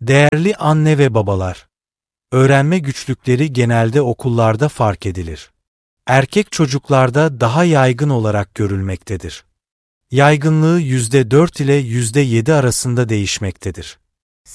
Değerli anne ve babalar, öğrenme güçlükleri genelde okullarda fark edilir. Erkek çocuklarda daha yaygın olarak görülmektedir. Yaygınlığı %4 ile %7 arasında değişmektedir.